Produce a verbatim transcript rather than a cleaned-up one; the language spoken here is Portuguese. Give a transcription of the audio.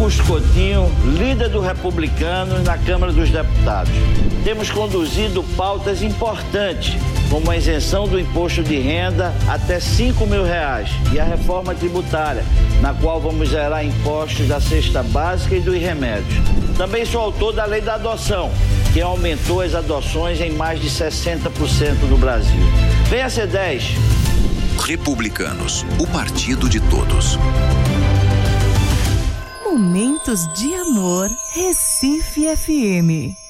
Augusto Coutinho, líder do Republicanos na Câmara dos Deputados. Temos conduzido pautas importantes, como a isenção do imposto de renda até cinco mil reais e a reforma tributária, na qual vamos zerar impostos da cesta básica e dos remédios. Também sou autor da lei da adoção, que aumentou as adoções em mais de sessenta por cento no Brasil. Venha ser dez. Republicanos, o partido de todos. Momentos de Amor, Recife F M.